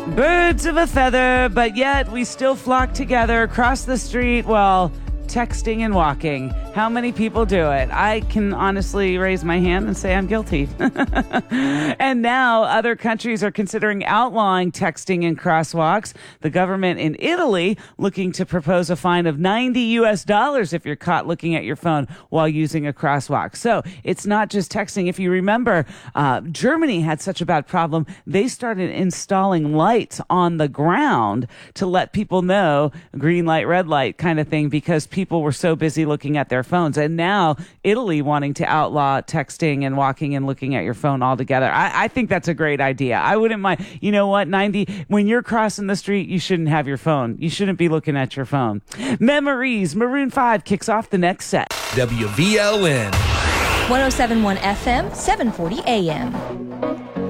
Birds of a feather, but yet we still flock together across the street while texting and walking. How many people do it? I can honestly raise my hand and say I'm guilty. And now other countries are considering outlawing texting and crosswalks. The government in Italy looking to propose a fine of $90 if you're caught looking at your phone while using a crosswalk. So it's not just texting. If you remember, Germany had such a bad problem. They started installing lights on the ground to let people know green light, red light kind of thing, because people were so busy looking at their phones. And now Italy wanting to outlaw texting and walking and looking at your phone altogether. I think that's a great idea. I wouldn't mind. You know what, 90, when you're crossing the street, you shouldn't have your phone. You shouldn't be looking at your phone. Memories. Maroon 5 kicks off the next set. WVLN 107.1 FM, 740 AM.